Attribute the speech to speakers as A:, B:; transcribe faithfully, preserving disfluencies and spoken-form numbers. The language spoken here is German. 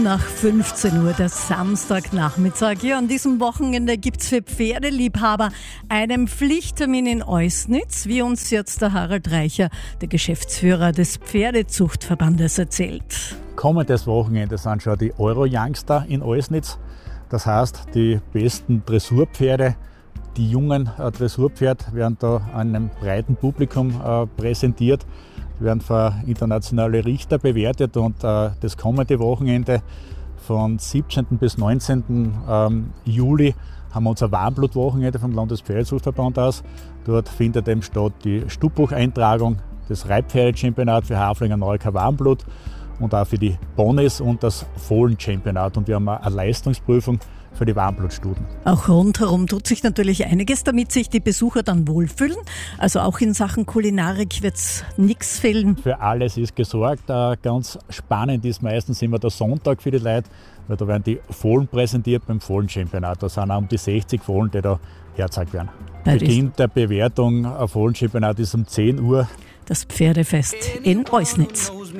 A: Nach fünfzehn Uhr, der Samstagnachmittag. Ja, an diesem Wochenende gibt es für Pferdeliebhaber einen Pflichttermin in Eusnitz, wie uns jetzt der Harald Reicher, der Geschäftsführer des Pferdezuchtverbandes, erzählt.
B: Kommendes Wochenende sind schon die Euro-Youngster in Eusnitz. Das heißt, die besten Dressurpferde, die jungen äh, Dressurpferde werden da einem breiten Publikum äh, präsentiert. Die werden von internationalen Richter bewertet und äh, das kommende Wochenende von siebzehnten bis neunzehnten Ähm, Juli haben wir unser Warmblutwochenende vom Landespferdezuchtverband aus. Dort findet eben statt die Stubbucheintragung, das Reitpferdechampionat für Haflinger Neuker Warmblut und auch für die Ponys und das Fohlenchampionat. Und wir haben eine Leistungsprüfung für die Warmblutstuten.
A: Auch rundherum tut sich natürlich einiges, damit sich die Besucher dann wohlfühlen. Also auch in Sachen Kulinarik wird es nichts fehlen.
B: Für alles ist gesorgt. Ganz spannend ist meistens immer der Sonntag für die Leute, weil da werden die Fohlen präsentiert beim Fohlenchampionat. Da sind auch um die sechzig Fohlen, die da hergezeigt werden. Beginn der Bewertung auf Fohlenchampionat ist um zehn Uhr.
A: Das Pferdefest in Eusnitz.